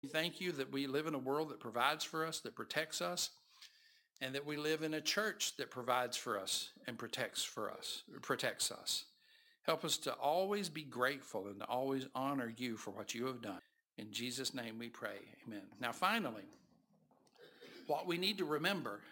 Thank you that we live in a world that provides for us, that protects us, and that we live in a church that provides for us and protects us. Help us to always be grateful and to always honor you for what you have done. In Jesus' name we pray. Amen. Now, finally, what we need to remember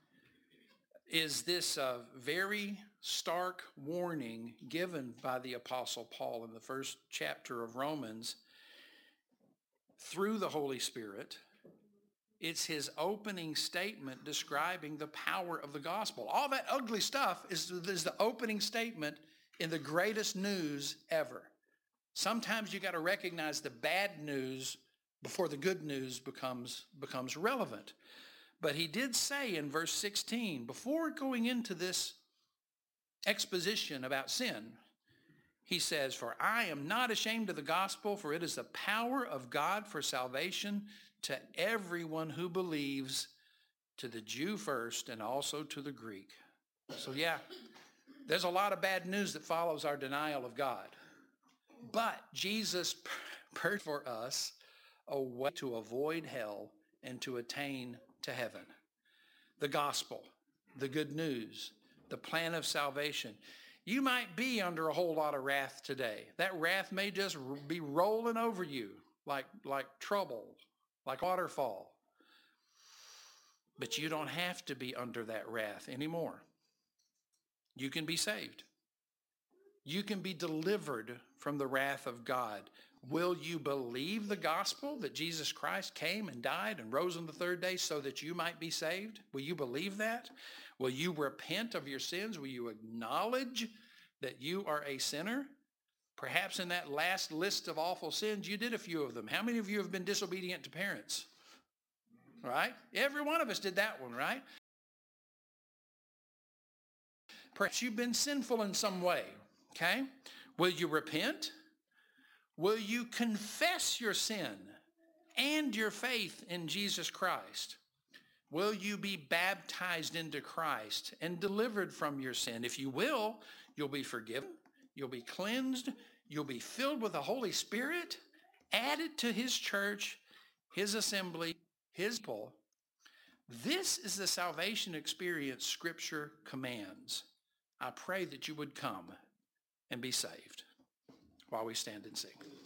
is this very stark warning given by the Apostle Paul in the first chapter of Romans through the Holy Spirit. It's his opening statement describing the power of the gospel. All that ugly stuff is the opening statement in the greatest news ever. Sometimes you got to recognize the bad news before the good news becomes relevant. But he did say in verse 16, before going into this exposition about sin, he says, "For I am not ashamed of the gospel, for it is the power of God for salvation to everyone who believes, to the Jew first and also to the Greek." So yeah, there's a lot of bad news that follows our denial of God. But Jesus purchased for us a way to avoid hell and to attain to heaven. The gospel, the good news, the plan of salvation. You might be under a whole lot of wrath today. That wrath may just be rolling over you like trouble, like waterfall. But you don't have to be under that wrath anymore. You can be saved. You can be delivered from the wrath of God. Will you believe the gospel that Jesus Christ came and died and rose on the third day so that you might be saved? Will you believe that? Will you repent of your sins? Will you acknowledge that you are a sinner? Perhaps in that last list of awful sins, you did a few of them. How many of you have been disobedient to parents? Right? Every one of us did that one, right? Perhaps you've been sinful in some way, okay? Will you repent? Will you confess your sin and your faith in Jesus Christ? Will you be baptized into Christ and delivered from your sin? If you will, you'll be forgiven, you'll be cleansed, you'll be filled with the Holy Spirit, added to his church, his assembly, his people. This is the salvation experience Scripture commands. I pray that you would come and be saved while we stand and sing.